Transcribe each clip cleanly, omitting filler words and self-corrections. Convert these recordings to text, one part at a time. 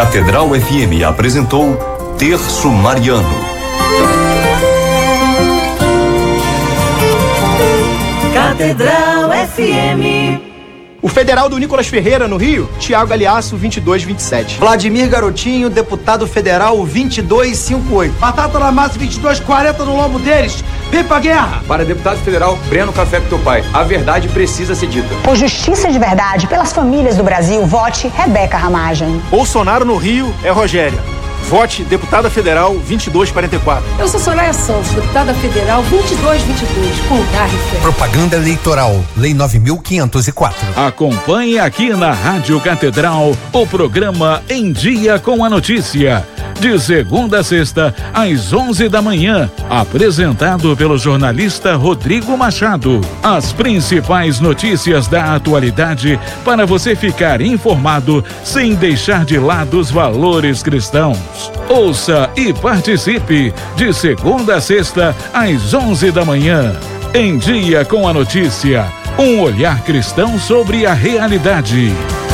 Catedral FM apresentou Terço Mariano. Catedral FM. O federal do Nicolas Ferreira, no Rio, Tiago Galeasso, 2227. Vladimir Garotinho, deputado federal, 2258. Batata na massa, 2240 no lombo deles. Vem pra guerra! Para deputado federal, Breno Café com teu pai. A verdade precisa ser dita. Por justiça de verdade, pelas famílias do Brasil, vote Rebeca Ramagem. Bolsonaro no Rio é Rogéria. Vote deputada federal 2244. Eu sou Soraya Santos, deputada federal 2222, com garra e fé. Propaganda eleitoral, Lei 9.504. Acompanhe aqui na Rádio Catedral o programa Em Dia com a Notícia. De segunda a sexta, às 11 da manhã, apresentado pelo jornalista Rodrigo Machado. As principais notícias da atualidade para você ficar informado sem deixar de lado os valores cristãos. Ouça e participe de segunda a sexta, às 11 da manhã. Em Dia com a Notícia, um olhar cristão sobre a realidade.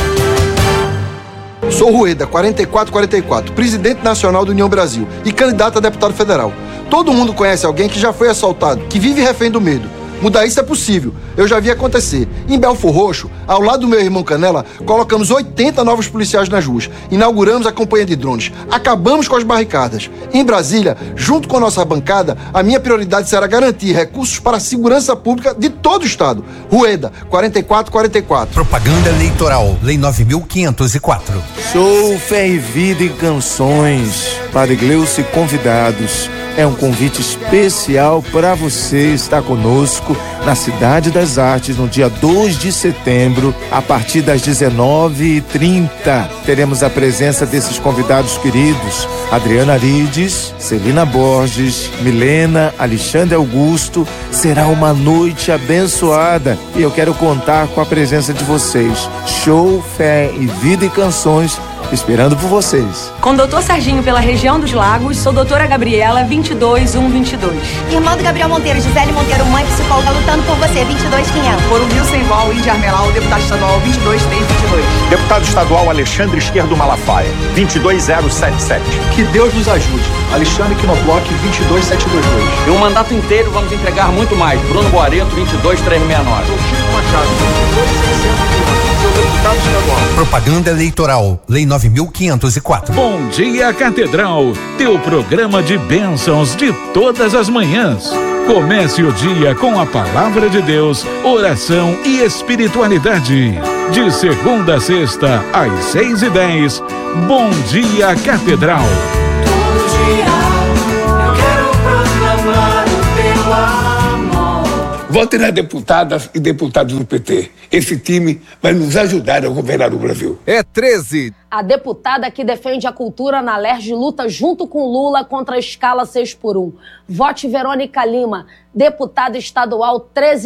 Sou Rueda, 4444, presidente nacional do União Brasil e candidato a deputado federal. Todo mundo conhece alguém que já foi assaltado, que vive refém do medo. Mudar isso é possível, eu já vi acontecer. Em Belfor Roxo, ao lado do meu irmão Canela, colocamos 80 novos policiais nas ruas, inauguramos a campanha de drones, acabamos com as barricadas. Em Brasília, junto com a nossa bancada, a minha prioridade será garantir recursos para a segurança pública de todo o estado. Rueda, 4444. Propaganda eleitoral, Lei 9.504. Show Fé e Vida e Canções, Padre Gleuce e convidados. É um convite especial para você estar conosco na Cidade das Artes no dia 2 de setembro, a partir das 19h30. Teremos a presença desses convidados queridos: Adriana Arides, Celina Borges, Milena, Alexandre Augusto. Será uma noite abençoada e eu quero contar com a presença de vocês. Show Fé e Vida e Canções, esperando por vocês. Com Dr. Serginho pela região dos Lagos, sou doutora Gabriela, 22122. Irmã do Gabriel Monteiro, Gisele Monteiro, mãe psicóloga, lutando por você, 22500. Por um Rio Sem Vol, Índia Armelau, deputado estadual 22322. Deputado estadual Alexandre Esquerdo Malafaia, 22077. Que Deus nos ajude. Alexandre Quinobloch, 22722. E um mandato inteiro vamos entregar muito mais. Bruno Boareto, 22369. Chico Machado, 22622. Propaganda eleitoral, Lei 9.504. Bom dia, Catedral, teu programa de bênçãos de todas as manhãs. Comece o dia com a palavra de Deus, oração e espiritualidade. De segunda a sexta, às 6h10. Bom dia, Catedral. Todo dia eu quero proclamar o teu amor. Vote nas deputadas e deputados do PT. Esse time vai nos ajudar a governar o Brasil. É 13. A deputada que defende a cultura na LERJ luta junto com Lula contra a escala 6x1. Vote Verônica Lima, deputada estadual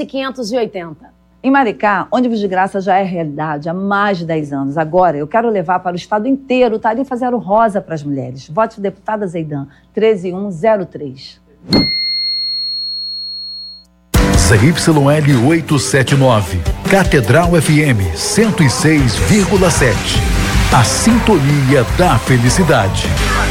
13580. Em Maricá, ônibus de graça já é realidade há mais de 10 anos. Agora, eu quero levar para o estado inteiro tarifa zero rosa para as mulheres. Vote deputada Zeidan, 13103. ZYL 879, Catedral FM 106,7. A sintonia da felicidade.